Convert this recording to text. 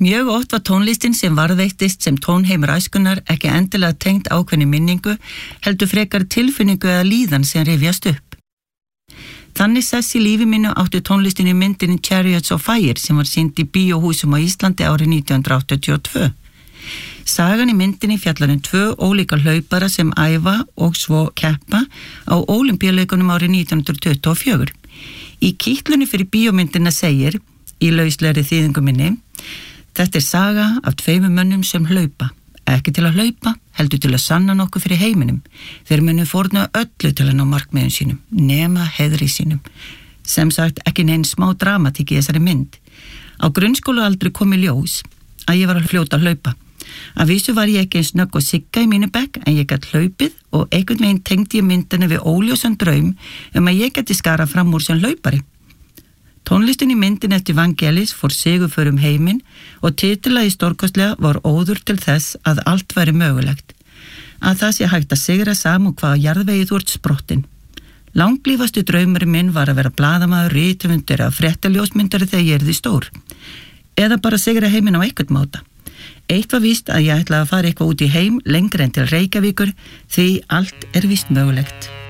Mjög oft var tónlistin sem varðveittist sem tónheimur æskunnar ekki endilega tengt ákveðni minningu, heldur frekar tilfinningu eða líðan sem rifjast upp. Þannig sess í lífi mínu átti tónlistin í myndinni Chariots of Fire sem var sýnd í bíóhúsum á Íslandi árið 1982. Sagan í myndinni fjallar 2 ólíka hlaupara sem æfa og svo keppa á Ólympíuleikunum árið 1924. Í kítlunni fyrir bíómyndina segir, í lauslegri þýðingu minni, þetta saga af 2 mönnum sem hlaupa. Ekki til að hlaupa, heldur til að sanna nokkuð fyrir heiminum. Þeir munu fórna öllu til að ná markmiðum sínum, nema heiðri sínum. Sem sagt, ekki neinn smá dramatík í þessari mynd. Á grunnskólaaldri kom í ljós að ég var að fljóta að hlaupa. Að vísu var ég ekki eins snögg og Sigga í mínu bekk, en ég gat hlaupið og einhvern veginn tengdi ég myndina við óljósan draum að ég geti skarað fram úr sem hlaupari. Tónlistin í myndin eftir Vangelis fór sigurför heiminn og titilagi stórkostlega var óður til þess að allt væri mögulegt. Að það sé hægt að sigra saman hvaða jarðvegi þú ert sprottin. Langlífastu draumurinn minn var að vera blaðamaður, rithöfundur eða fréttaljósmyndari þegar ég yrði stór. Eða bara sigra heiminn á einhvern máta. Eitt var víst að ég ætlaði að fara eitthvað út í heim lengri en til Reykjavíkur því allt víst mögulegt.